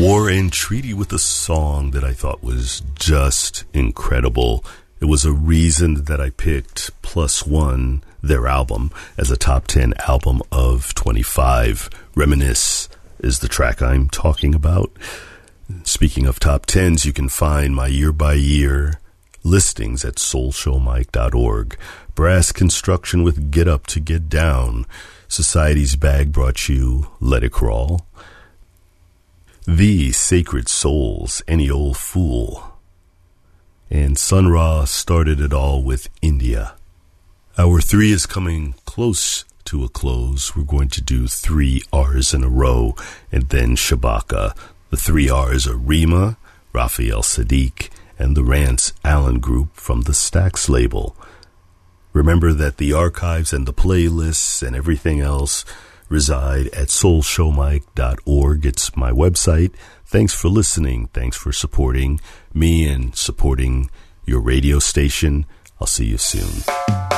War and Treaty with a song that I thought was just incredible. It was a reason that I picked Plus One, their album, as a top 10 album of 25. Reminisce is the track I'm talking about. Speaking of top 10s, you can find my year-by-year listings at soulshowmike.org. Brass Construction with Get Up to Get Down. Society's Bag brought you Let It Crawl. The Sacred Souls, Any Old Fool. And Sun Ra started it all with India. Hour 3 is coming close to a close. We're going to do 3 R's in a row and then Shabaka. The 3 R's are Rima, Raphael Sadiq, and the Rance Allen Group from the Stax label. Remember that the archives and the playlists and everything else reside at soulshowmike.org. It's my website. Thanks for listening. Thanks for supporting me and supporting your radio station. I'll see you soon.